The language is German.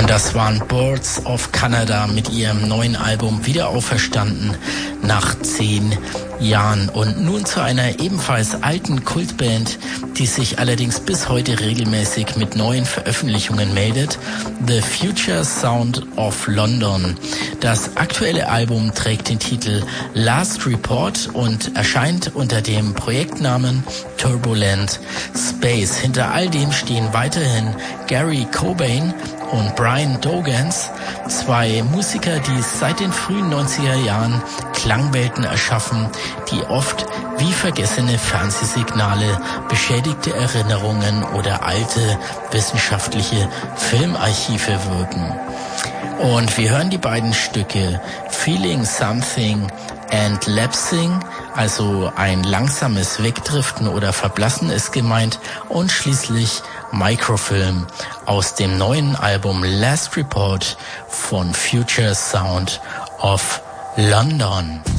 Und das waren Birds of Canada mit ihrem neuen Album Wiederauferstanden nach 10 Jahren. Und nun zu einer ebenfalls alten Kultband, die sich allerdings bis heute regelmäßig mit neuen Veröffentlichungen meldet. The Future Sound of London. Das aktuelle Album trägt den Titel Last Report und erscheint unter dem Projektnamen Turbulent Space. Hinter all dem stehen weiterhin Gary Cobain und Brian Dogans, zwei Musiker, die seit den frühen 90er Jahren Klangwelten erschaffen, die oft wie vergessene Fernsehsignale, beschädigte Erinnerungen oder alte wissenschaftliche Filmarchive wirken. Und wir hören die beiden Stücke Feeling Something and Lapsing, also ein langsames Wegdriften oder Verblassen ist gemeint, und schließlich Microfilm aus dem neuen Album Last Report von Future Sound of London.